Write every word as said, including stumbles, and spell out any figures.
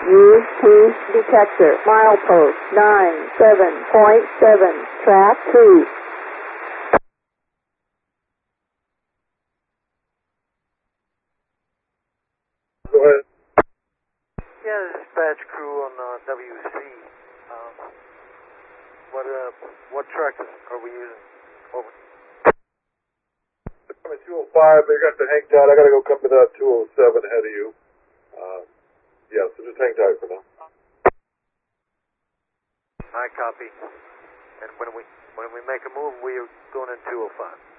U P detector. Milepost nine seven point seven. Track two. Go ahead. Yeah, this is dispatch crew on uh, W C. Um, what uh, what tracks are we using? Over. I'm at two oh five, but you got the hang tight. I got to go come to that two oh seven ahead of you. Uh, yeah, so just hang tight for now. I copy. And when we when we make a move, we are going in two oh five.